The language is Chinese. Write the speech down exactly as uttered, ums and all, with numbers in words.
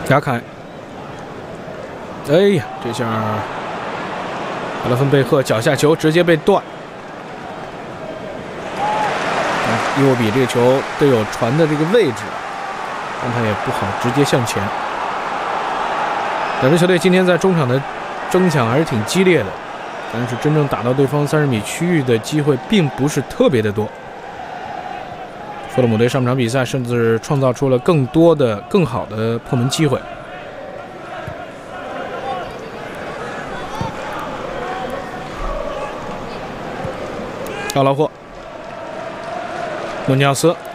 亚凯，哎呀，这下格拉芬贝赫脚下球直接被断。伊沃比这个球队友传的这个位置，但他也不好直接向前。两支球队今天在中场的争抢还是挺激烈的，但是真正打到对方三十米区域的机会并不是特别的多。富勒姆队上半场比赛甚至创造出了更多的、更好的破门机会。奥劳霍。努尼奥斯